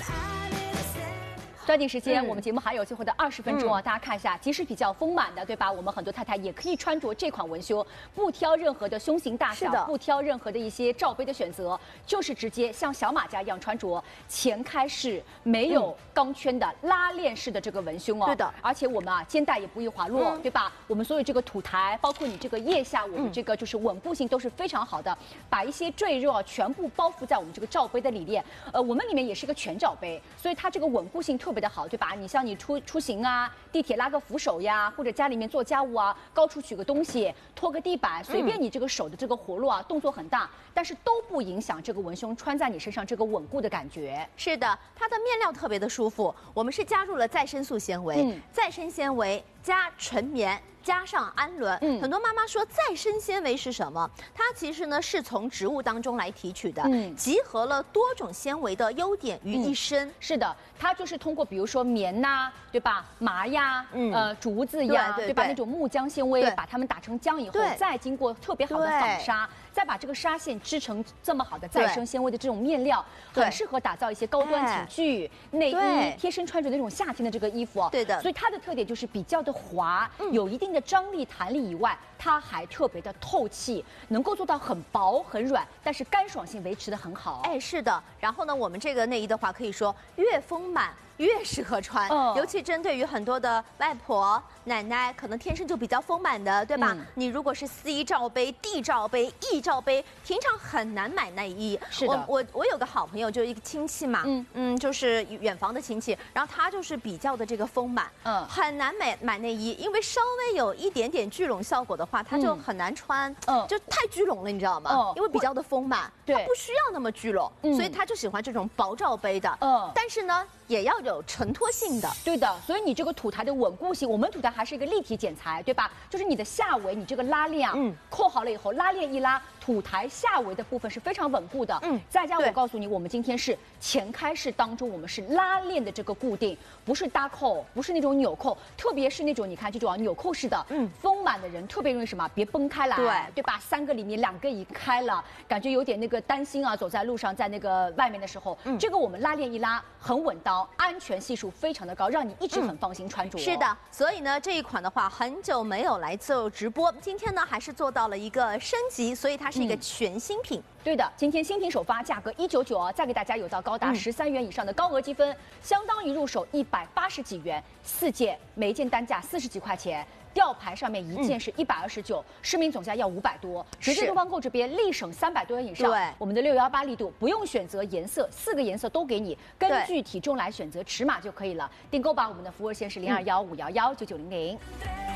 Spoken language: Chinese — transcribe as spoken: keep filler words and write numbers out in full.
抓紧时间，嗯、我们节目还有最后的二十分钟啊，嗯、大家看一下，即使比较丰满的，对吧？我们很多太太也可以穿着这款文胸，不挑任何的胸型大小，不挑任何的一些罩杯的选择，就是直接像小马甲一样穿着，前开式没有钢圈的拉链式的这个文胸哦。对的，而且我们啊肩带也不易滑落，嗯、对吧？我们所有这个土台，包括你这个腋下，我们这个就是稳固性都是非常好的，把一些赘肉啊全部包覆在我们这个罩杯的里面。呃，我们里面也是一个全罩杯，所以它这个稳固性特别的好，对吧？你像你出出行啊，地铁拉个扶手呀，或者家里面做家务啊，高处取个东西，拖个地板，随便你这个手的这个活络啊，动作很大，但是都不影响这个文胸穿在你身上这个稳固的感觉。 是的，它的面料特别的舒服，我们是加入了再生素纤维，嗯、再生纤维加纯棉。加上氨纶，嗯，很多妈妈说再生纤维是什么？它其实呢是从植物当中来提取的，嗯，集合了多种纤维的优点于一身。嗯、 是的，它就是通过比如说棉呐、啊，对吧？麻呀，嗯、呃，竹子呀，对, 对, 对吧？那种木浆纤维，把它们打成浆以后，再经过特别好的纺纱，再把这个纱线织成这么好的再生纤维的这种面料，很适合打造一些高端寝具、内衣、贴身穿着那种夏天的这个衣服。 对的， 所以它的特点就是比较的滑，嗯、有一定的张力、弹力以外，它还特别的透气，能够做到很薄很软，但是干爽性维持的很好。 哎，是的。然后呢，我们这个内衣的话，可以说越丰满越适合穿，嗯、尤其针对于很多的外婆、奶奶，可能天生就比较丰满的，对吧？嗯、你如果是 C 罩杯、D 罩杯、E 罩杯，平常很难买内衣。 是的， 我我我有个好朋友，就一个亲戚嘛，嗯嗯，就是远房的亲戚，然后他就是比较的这个丰满，嗯，很难买买内衣，因为稍微有一点点聚拢效果的话，他就很难穿，嗯，就太聚拢了，你知道吗？嗯，因为比较的丰满，对，他不需要那么聚拢，嗯、所以他就喜欢这种薄罩杯的，嗯，但是呢，也要有承托性的， 对的，所以你这个土台的稳固性，我们土台还是一个立体剪裁，对吧？就是你的下围，你这个拉链啊，嗯，扣好了以后，拉链一拉，土台下围的部分是非常稳固的，嗯，再加上我告诉你，我们今天是前开式当中，我们是拉链的这个固定，不是搭扣，不是那种纽扣，特别是那种你看这种啊纽扣式的，嗯，丰满的人特别容易什么，别崩开来，对对吧？三个里面两个已开了，感觉有点那个担心啊，走在路上，在那个外面的时候，嗯，这个我们拉链一拉很稳当，安全系数非常的高，让你一直很放心穿着。 嗯、是的，所以呢，这一款的话很久没有来做直播，今天呢还是做到了一个升级，所以它是一个全新品。嗯、 对的，今天新品首发，价格一九九啊，再给大家有到高达十三元以上的高额积分，嗯、相当于入手一百八十几元，四件每一件单价四十几块钱。吊牌上面一件是一百二十九，市民总价要五百多，直接东方购这边立省三百多元以上。对，我们的六幺八力度不用选择颜色，四个颜色都给你，根据体重来选择尺码就可以了。订购吧，我们的服务热线是零二幺五幺幺九九零零。